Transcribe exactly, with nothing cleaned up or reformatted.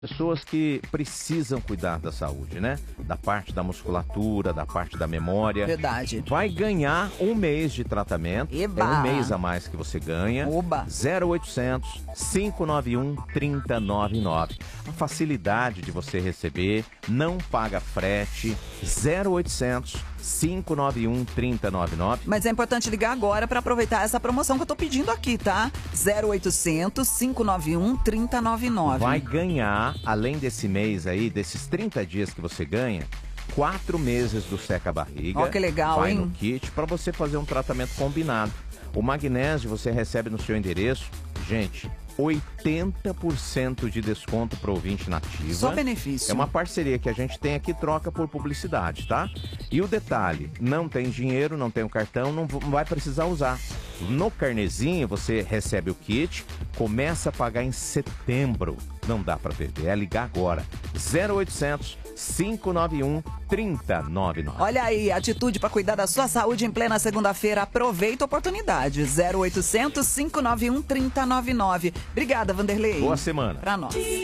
Pessoas que precisam cuidar da saúde, né? Da parte da musculatura, da parte da memória. Verdade. Vai ganhar um mês de tratamento. Eba. É um mês a mais que você ganha. Oba. zero oitocentos, cinco nove um, três zero nove nove. A facilidade de você receber, não paga frete. zero oitocentos, cinco nove um, três zero nove nove. Mas é importante ligar agora para aproveitar essa promoção que eu tô pedindo aqui, tá? zero oitocentos, cinco nove um, três zero nove nove. Vai ganhar, além desse mês aí, desses trinta dias que você ganha, quatro meses do seca-barriga. Ó, que legal, vai hein? no kit para você fazer um tratamento combinado. O magnésio você recebe no seu endereço. Gente, oitenta por cento de desconto para ouvinte nativa. Só benefício. É uma parceria que a gente tem aqui, troca por publicidade, tá? E o detalhe, não tem dinheiro, não tem o cartão, não vai precisar usar. No carnezinho você recebe o kit, começa a pagar em setembro. Não dá para perder, é ligar agora. zero oitocentos, cinco nove um, três zero nove nove. Olha aí, atitude para cuidar da sua saúde em plena segunda-feira. Aproveita a oportunidade. zero oitocentos, cinco nove um, três zero nove nove. Obrigada, Vanderlei. Boa semana. Pra nós.